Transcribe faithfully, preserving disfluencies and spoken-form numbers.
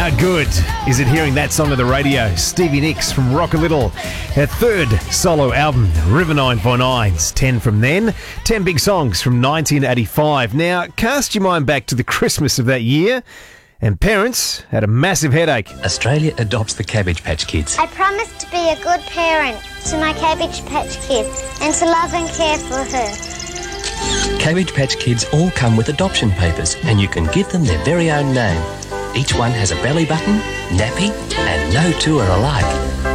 How good is it hearing that song on the radio? Stevie Nicks from Rock a Little. Her third solo album, River nine four nine's ten from then. ten big songs from nineteen eighty-five. Now, cast your mind back to the Christmas of that year, and parents had a massive headache. Australia adopts the Cabbage Patch Kids. I promise to be a good parent to my Cabbage Patch Kid and to love and care for her. Cabbage Patch Kids all come with adoption papers, and you can give them their very own name. Each one has a belly button, nappy, and no two are alike.